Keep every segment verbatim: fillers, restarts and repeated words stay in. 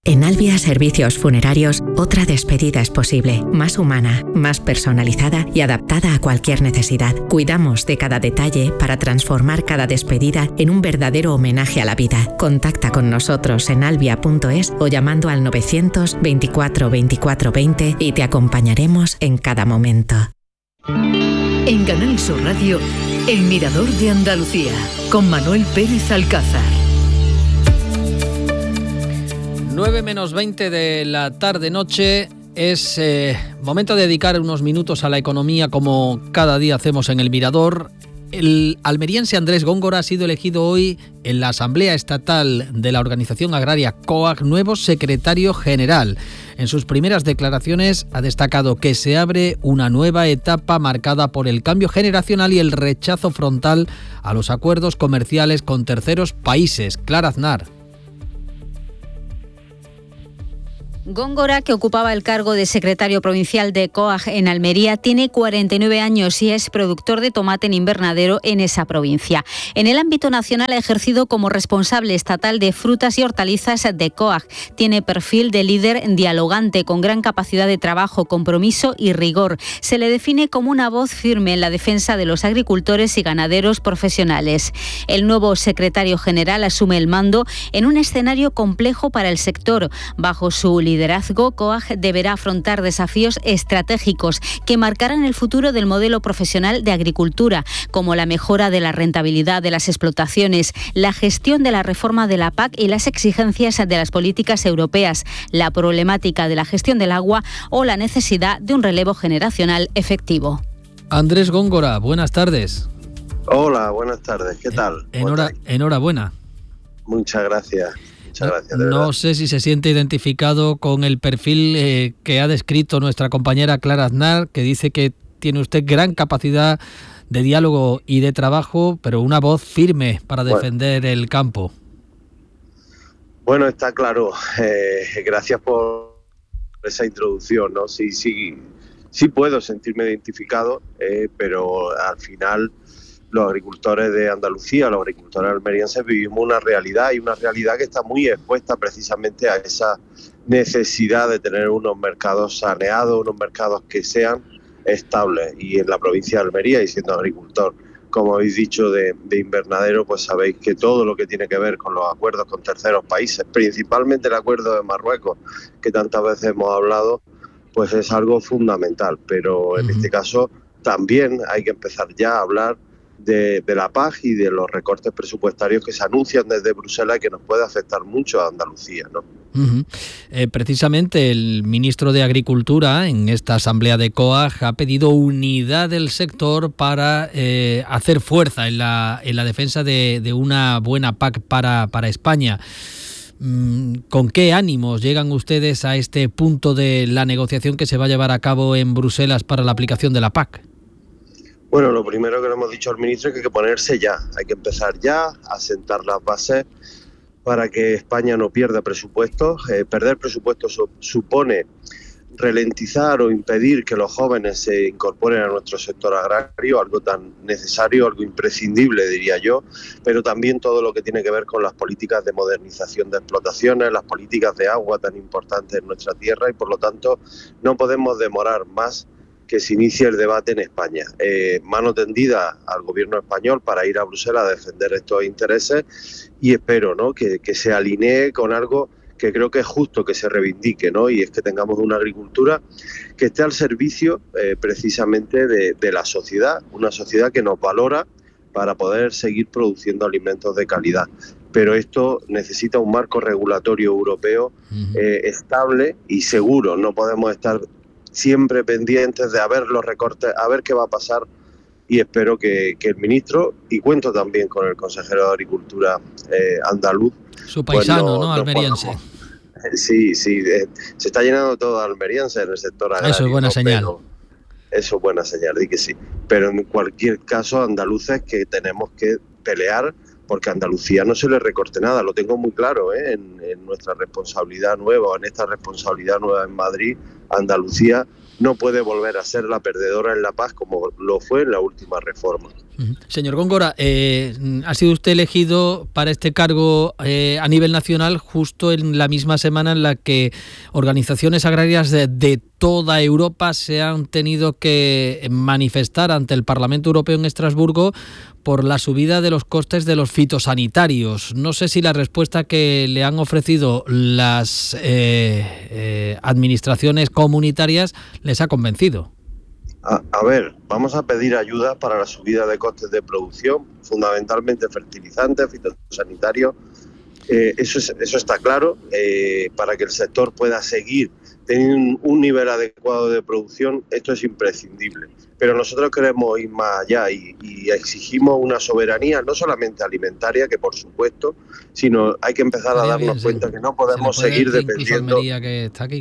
En Albia Servicios Funerarios, otra despedida es posible, más humana, más personalizada y adaptada a cualquier necesidad. Cuidamos de cada detalle para transformar cada despedida en un verdadero homenaje a la vida. Contacta con nosotros en albia punto es o llamando al novecientos veinticuatro veinticuatro veinte y te acompañaremos en cada momento. En Canal Sur Radio, El Mirador de Andalucía, con Manuel Pérez Alcázar. nueve menos veinte de la tarde-noche, es eh, momento de dedicar unos minutos a la economía como cada día hacemos en El Mirador. El almeriense Andrés Góngora ha sido elegido hoy en la Asamblea Estatal de la Organización Agraria COAG nuevo secretario general. En sus primeras declaraciones ha destacado que se abre una nueva etapa marcada por el cambio generacional y el rechazo frontal a los acuerdos comerciales con terceros países. Clara Aznar. Góngora, que ocupaba el cargo de secretario provincial de COAG en Almería, tiene cuarenta y nueve años y es productor de tomate en invernadero en esa provincia. En el ámbito nacional ha ejercido como responsable estatal de frutas y hortalizas de COAG. Tiene perfil de líder dialogante, con gran capacidad de trabajo, compromiso y rigor. Se le define como una voz firme en la defensa de los agricultores y ganaderos profesionales. El nuevo secretario general asume el mando en un escenario complejo para el sector. Bajo su liderazgo, liderazgo, COAG deberá afrontar desafíos estratégicos que marcarán el futuro del modelo profesional de agricultura, como la mejora de la rentabilidad de las explotaciones, la gestión de la reforma de la P A C y las exigencias de las políticas europeas, la problemática de la gestión del agua o la necesidad de un relevo generacional efectivo. Andrés Góngora, buenas tardes. Hola, buenas tardes, ¿qué tal? Enhora, enhorabuena. Muchas gracias. Muchas gracias, no sé si se siente identificado con el perfil eh, que ha descrito nuestra compañera Clara Aznar, que dice que tiene usted gran capacidad de diálogo y de trabajo, pero una voz firme para defender bueno. el campo. Bueno, está claro. Eh, gracias por esa introducción, ¿no? Sí, sí, sí puedo sentirme identificado, eh, pero al final los agricultores de Andalucía, los agricultores almerienses, vivimos una realidad y una realidad que está muy expuesta precisamente a esa necesidad de tener unos mercados saneados, unos mercados que sean estables. Y en la provincia de Almería, y siendo agricultor, como habéis dicho, de, de invernadero, pues sabéis que todo lo que tiene que ver con los acuerdos con terceros países, principalmente el acuerdo de Marruecos, que tantas veces hemos hablado, pues es algo fundamental. Pero en uh-huh. este caso también hay que empezar ya a hablar De, de la P A C y de los recortes presupuestarios que se anuncian desde Bruselas y que nos puede afectar mucho a Andalucía, ¿no? Uh-huh. Eh, precisamente el ministro de Agricultura en esta asamblea de COAG ha pedido unidad del sector para eh, hacer fuerza en la, en la defensa de, de una buena P A C para, para España. ¿Con qué ánimos llegan ustedes a este punto de la negociación que se va a llevar a cabo en Bruselas para la aplicación de la P A C? Bueno, lo primero que le hemos dicho al ministro es que hay que ponerse ya, hay que empezar ya a sentar las bases para que España no pierda presupuestos. Eh, perder presupuestos su, supone ralentizar o impedir que los jóvenes se incorporen a nuestro sector agrario, algo tan necesario, algo imprescindible, diría yo, pero también todo lo que tiene que ver con las políticas de modernización de explotaciones, las políticas de agua tan importantes en nuestra tierra, y por lo tanto no podemos demorar más que se inicie el debate en España. Eh, mano tendida al gobierno español para ir a Bruselas a defender estos intereses, y espero, ¿no?, que, que se alinee con algo que creo que es justo que se reivindique, ¿no?, y es que tengamos una agricultura que esté al servicio eh, precisamente de, de la sociedad, una sociedad que nos valora para poder seguir produciendo alimentos de calidad. Pero esto necesita un marco regulatorio europeo eh, estable y seguro. No podemos estar siempre pendientes de a ver los recortes, a ver qué va a pasar, y espero que, que el ministro, y cuento también con el consejero de Agricultura eh, andaluz. Su paisano, pues no, ¿no? Almeriense. No sí, sí, eh, se está llenando todo de almerienses en el sector agrario. Eso es buena señal. Eso es buena señal, di que sí. Pero en cualquier caso, andaluces que tenemos que pelear porque a Andalucía no se le recorte nada, lo tengo muy claro, ¿eh? en, en nuestra responsabilidad nueva, en esta responsabilidad nueva en Madrid, Andalucía no puede volver a ser la perdedora en la paz como lo fue en la última reforma. Señor Góngora, eh, ha sido usted elegido para este cargo eh, a nivel nacional justo en la misma semana en la que organizaciones agrarias de, de toda Europa se han tenido que manifestar ante el Parlamento Europeo en Estrasburgo por la subida de los costes de los fitosanitarios. No sé si la respuesta que le han ofrecido las eh, eh, administraciones comunitarias les ha convencido. A, a ver, vamos a pedir ayuda para la subida de costes de producción, fundamentalmente fertilizantes, fitosanitarios. Eh, eso, es, eso está claro, eh, para que el sector pueda seguir teniendo un, un nivel adecuado de producción, esto es imprescindible. Pero nosotros queremos ir más allá y, y exigimos una soberanía, no solamente alimentaria, que por supuesto, sino hay que empezar a darnos bien, cuenta sí. que no podemos seguir dependiendo... Que está aquí.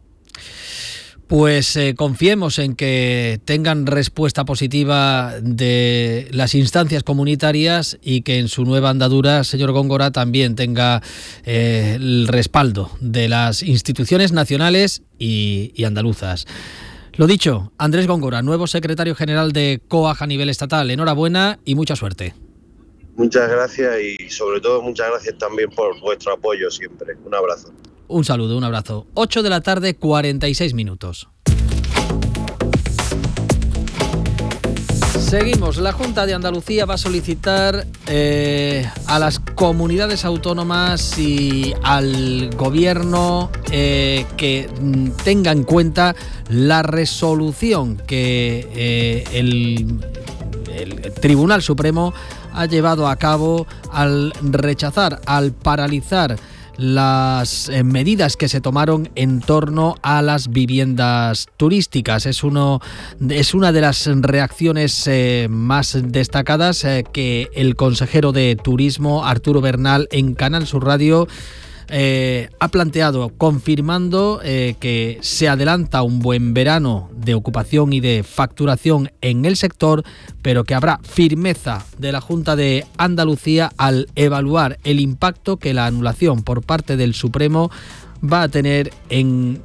Pues eh, confiemos en que tengan respuesta positiva de las instancias comunitarias y que en su nueva andadura, señor Góngora, también tenga eh, el respaldo de las instituciones nacionales y, y andaluzas. Lo dicho, Andrés Góngora, nuevo secretario general de COAG a nivel estatal. Enhorabuena y mucha suerte. Muchas gracias y sobre todo muchas gracias también por vuestro apoyo siempre. Un abrazo. Un saludo, un abrazo. ocho de la tarde, cuarenta y seis minutos. Seguimos. La Junta de Andalucía va a solicitar eh, a las comunidades autónomas y al gobierno eh, que tenga en cuenta la resolución que eh, el, el Tribunal Supremo ha llevado a cabo al rechazar, al paralizar las eh, medidas que se tomaron en torno a las viviendas turísticas. Es, uno, es una de las reacciones eh, más destacadas eh, que el consejero de Turismo, Arturo Bernal, en Canal Sur Radio Eh, ha planteado, confirmando eh, que se adelanta un buen verano de ocupación y de facturación en el sector, pero que habrá firmeza de la Junta de Andalucía al evaluar el impacto que la anulación por parte del Supremo va a tener en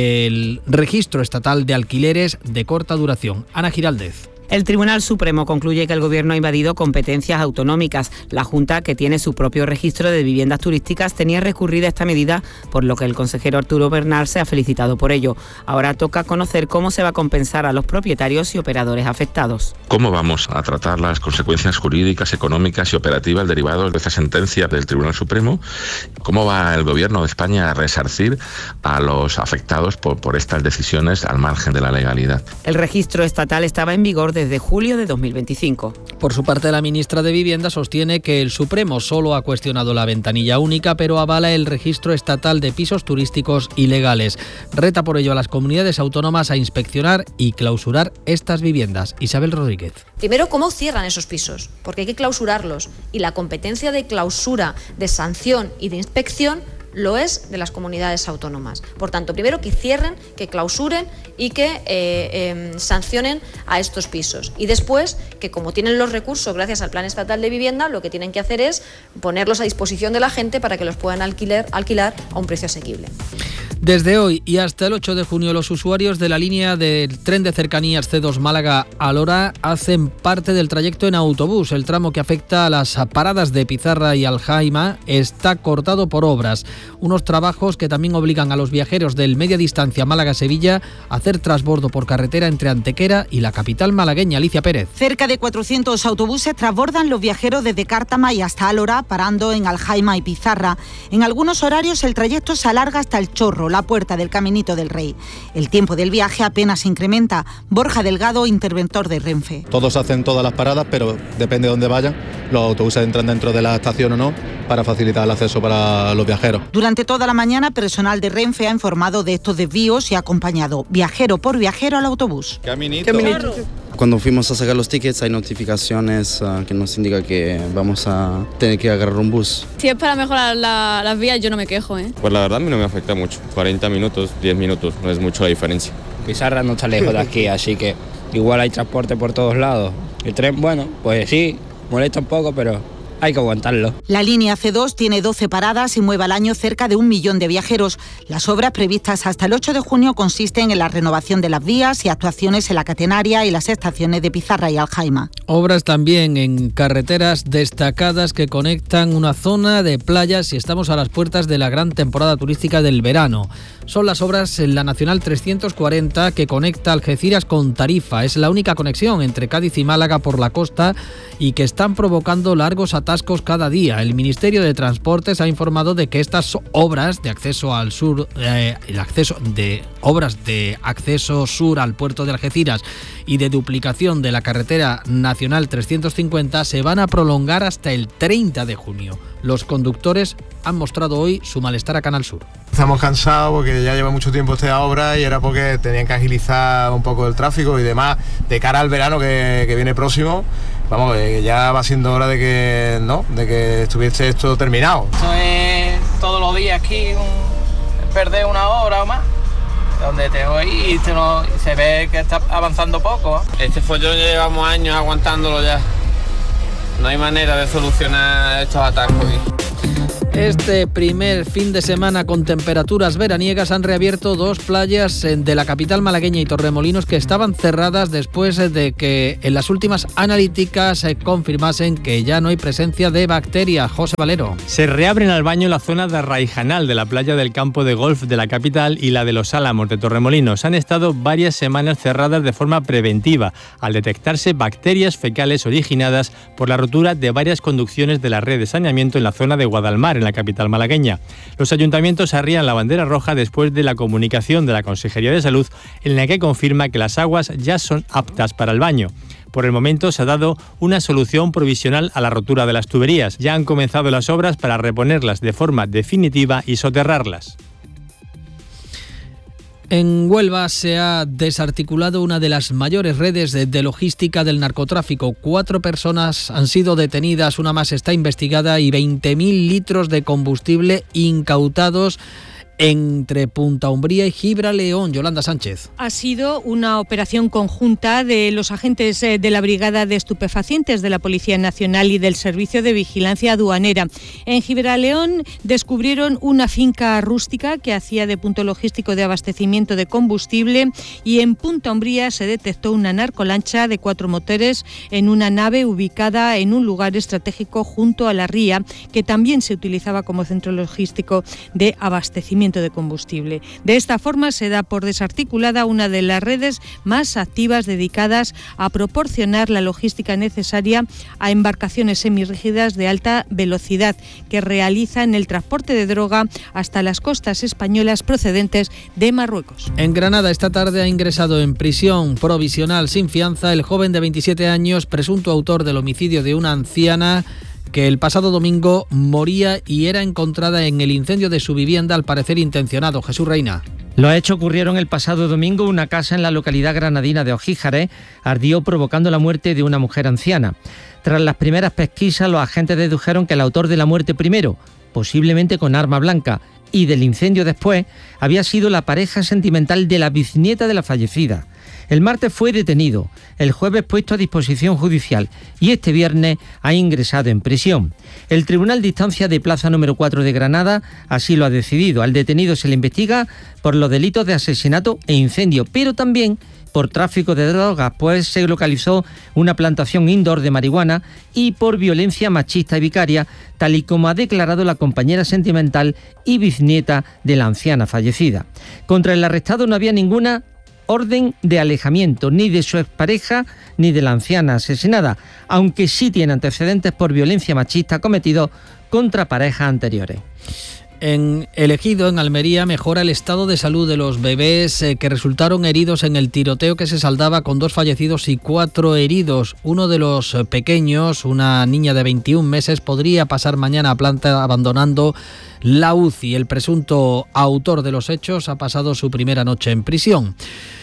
el registro estatal de alquileres de corta duración. Ana Giraldez. El Tribunal Supremo concluye que el Gobierno ha invadido competencias autonómicas. La Junta, que tiene su propio registro de viviendas turísticas, tenía recurrida esta medida, por lo que el consejero Arturo Bernal se ha felicitado por ello. Ahora toca conocer cómo se va a compensar a los propietarios y operadores afectados. ¿Cómo vamos a tratar las consecuencias jurídicas, económicas y operativas derivadas de esta sentencia del Tribunal Supremo? ¿Cómo va el Gobierno de España a resarcir a los afectados por, por estas decisiones al margen de la legalidad? El registro estatal estaba en vigor desde julio de dos mil veinticinco. Por su parte, la ministra de Vivienda sostiene que el Supremo solo ha cuestionado la ventanilla única, pero avala el registro estatal de pisos turísticos ilegales. Reta por ello a las comunidades autónomas a inspeccionar y clausurar estas viviendas. Isabel Rodríguez. Primero, ¿cómo cierran esos pisos? Porque hay que clausurarlos y la competencia de clausura, de sanción y de inspección lo es de las comunidades autónomas. Por tanto, primero que cierren, que clausuren y que eh, eh, sancionen a estos pisos. Y después, que como tienen los recursos gracias al Plan Estatal de Vivienda, lo que tienen que hacer es ponerlos a disposición de la gente para que los puedan alquiler, alquilar a un precio asequible. Desde hoy y hasta el ocho de junio, los usuarios de la línea del tren de cercanías C dos Málaga-Alhora hacen parte del trayecto en autobús. El tramo que afecta a las paradas de Pizarra y Aljaima está cortado por obras. Unos trabajos que también obligan a los viajeros del media distancia Málaga-Sevilla a hacer transbordo por carretera entre Antequera y la capital malagueña. Alicia Pérez. Cerca de cuatrocientos autobuses transbordan los viajeros desde Cártama y hasta Alhora, parando en Aljaima y Pizarra. En algunos horarios el trayecto se alarga hasta El Chorro, la puerta del Caminito del Rey. El tiempo del viaje apenas se incrementa. Borja Delgado, interventor de Renfe. Todos hacen todas las paradas, pero depende de dónde vayan. Los autobuses entran dentro de la estación o no, para facilitar el acceso para los viajeros. Durante toda la mañana, personal de Renfe ha informado de estos desvíos y ha acompañado viajero por viajero al autobús. Caminito. Caminito. Cuando fuimos a sacar los tickets hay notificaciones uh, que nos indican que vamos a tener que agarrar un bus. Si es para mejorar la, las vías, yo no me quejo, ¿eh? Pues la verdad a mí no me afecta mucho. cuarenta minutos, diez minutos, no es mucho la diferencia. Pizarra no está lejos de aquí, así que igual hay transporte por todos lados. El tren, bueno, pues sí, molesta un poco, pero hay que aguantarlo. La línea C dos tiene doce paradas y mueve al año cerca de un millón de viajeros. Las obras previstas hasta el ocho de junio consisten en la renovación de las vías y actuaciones en la catenaria y las estaciones de Pizarra y Aljaima. Obras también en carreteras destacadas que conectan una zona de playas y estamos a las puertas de la gran temporada turística del verano. Son las obras en la Nacional trescientos cuarenta que conecta Algeciras con Tarifa. Es la única conexión entre Cádiz y Málaga por la costa y que están provocando largos atascos cada día. El Ministerio de Transportes ha informado de que estas obras de acceso al sur, eh, el acceso de obras de acceso sur al puerto de Algeciras y de duplicación de la carretera Nacional trescientos cincuenta se van a prolongar hasta el treinta de junio. Los conductores han mostrado hoy su malestar a Canal Sur. Estamos cansados porque ya lleva mucho tiempo esta obra y era porque tenían que agilizar un poco el tráfico y demás de cara al verano que, que viene próximo. Vamos, que ya va siendo hora de que no, de que estuviese esto terminado. Esto es todos los días aquí, un, perder una hora o más, donde te voy y te no, se ve que está avanzando poco. Este follón ya llevamos años aguantándolo ya. No hay manera de solucionar estos atascos. Este primer fin de semana con temperaturas veraniegas han reabierto dos playas de la capital malagueña y Torremolinos que estaban cerradas después de que en las últimas analíticas se confirmasen que ya no hay presencia de bacterias. José Valero. Se reabren al baño la zona de Arraijanal de la playa del campo de golf de la capital y la de Los Álamos de Torremolinos. Han estado varias semanas cerradas de forma preventiva al detectarse bacterias fecales originadas por la rotura de varias conducciones de la red de saneamiento en la zona de Guadalmar, en la capital malagueña. Los ayuntamientos arrían la bandera roja después de la comunicación de la Consejería de Salud en la que confirma que las aguas ya son aptas para el baño. Por el momento se ha dado una solución provisional a la rotura de las tuberías. Ya han comenzado las obras para reponerlas de forma definitiva y soterrarlas. En Huelva se ha desarticulado una de las mayores redes de, de logística del narcotráfico. Cuatro personas han sido detenidas, una más está investigada y veinte mil litros de combustible incautados entre Punta Umbría y Gibraleón. Yolanda Sánchez. Ha sido una operación conjunta de los agentes de la Brigada de Estupefacientes de la Policía Nacional y del Servicio de Vigilancia Aduanera. En Gibraleón descubrieron una finca rústica que hacía de punto logístico de abastecimiento de combustible y en Punta Umbría se detectó una narcolancha de cuatro motores en una nave ubicada en un lugar estratégico junto a la ría que también se utilizaba como centro logístico de abastecimiento de combustible. De esta forma se da por desarticulada una de las redes más activas dedicadas a proporcionar la logística necesaria a embarcaciones semirrígidas de alta velocidad que realizan el transporte de droga hasta las costas españolas procedentes de Marruecos. En Granada esta tarde ha ingresado en prisión provisional sin fianza el joven de veintisiete años, presunto autor del homicidio de una anciana que el pasado domingo moría y era encontrada en el incendio de su vivienda, al parecer intencionado. Jesús Reina. Los hechos ocurrieron el pasado domingo. Una casa en la localidad granadina de Ojíjares ardió provocando la muerte de una mujer anciana. Tras las primeras pesquisas, los agentes dedujeron que el autor de la muerte primero, posiblemente con arma blanca, y del incendio después, había sido la pareja sentimental de la bisnieta de la fallecida. El martes fue detenido, el jueves puesto a disposición judicial y este viernes ha ingresado en prisión. El Tribunal de Instancia de Plaza número cuatro de Granada así lo ha decidido. Al detenido se le investiga por los delitos de asesinato e incendio, pero también por tráfico de drogas, pues se localizó una plantación indoor de marihuana, y por violencia machista y vicaria, tal y como ha declarado la compañera sentimental y bisnieta de la anciana fallecida. Contra el arrestado no había ninguna orden de alejamiento, ni de su expareja ni de la anciana asesinada, aunque sí tiene antecedentes por violencia machista cometidos contra parejas anteriores. En El Ejido, en Almería, mejora el estado de salud de los bebés eh, que resultaron heridos en el tiroteo que se saldaba con dos fallecidos y cuatro heridos. Uno de los eh, pequeños, una niña de veintiún meses, podría pasar mañana a planta abandonando la U C I. El presunto autor de los hechos ha pasado su primera noche en prisión.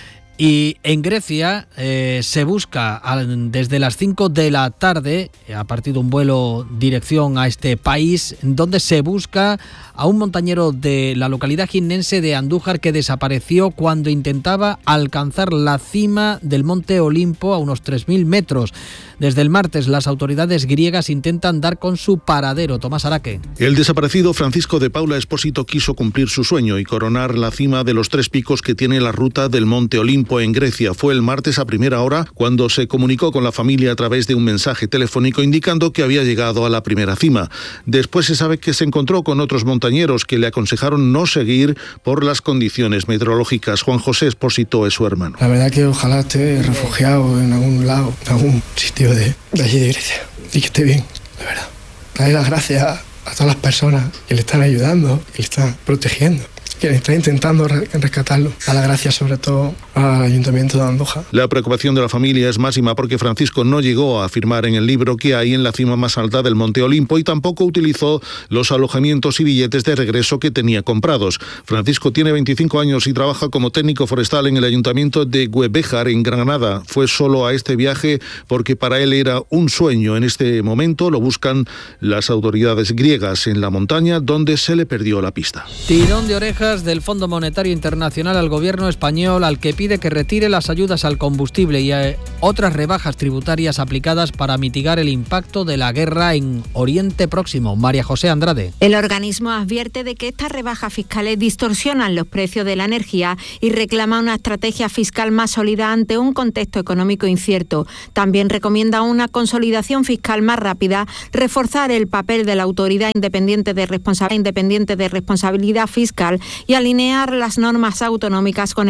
Y en Grecia eh, se busca a, desde las cinco de la tarde, ha partido un vuelo dirección a este país, donde se busca a un montañero de la localidad jiennense de Andújar que desapareció cuando intentaba alcanzar la cima del Monte Olimpo a unos tres mil metros. Desde el martes, las autoridades griegas intentan dar con su paradero. Tomás Araque. El desaparecido Francisco de Paula Espósito quiso cumplir su sueño y coronar la cima de los tres picos que tiene la ruta del Monte Olimpo en Grecia. Fue el martes a primera hora cuando se comunicó con la familia a través de un mensaje telefónico indicando que había llegado a la primera cima. Después se sabe que se encontró con otros montañeros que le aconsejaron no seguir por las condiciones meteorológicas. Juan José Espósito es su hermano. La verdad que ojalá esté refugiado en algún lado, en algún sitio de, de allí de Grecia y que esté bien, de verdad. Darle las gracias a todas las personas que le están ayudando, que le están protegiendo, que están intentando rescatarlo. A las gracias sobre todo al Ayuntamiento de Andújar. La preocupación de la familia es máxima porque Francisco no llegó a afirmar en el libro que hay en la cima más alta del Monte Olimpo y tampoco utilizó los alojamientos y billetes de regreso que tenía comprados. Francisco tiene veinticinco años y trabaja como técnico forestal en el Ayuntamiento de Güebéjar, en Granada. Fue solo a este viaje porque para él era un sueño. En este momento lo buscan las autoridades griegas en la montaña donde se le perdió la pista. Tirón de orejas del Fondo Monetario Internacional al gobierno español, al que pide que retire las ayudas al combustible y a otras rebajas tributarias aplicadas para mitigar el impacto de la guerra en Oriente Próximo. María José Andrade. El organismo advierte de que estas rebajas fiscales distorsionan los precios de la energía y reclama una estrategia fiscal más sólida ante un contexto económico incierto. También recomienda una consolidación fiscal más rápida, reforzar el papel de la Autoridad Independiente de Responsabilidad, Independiente de Responsabilidad Fiscal y alinear las normas autonómicas con el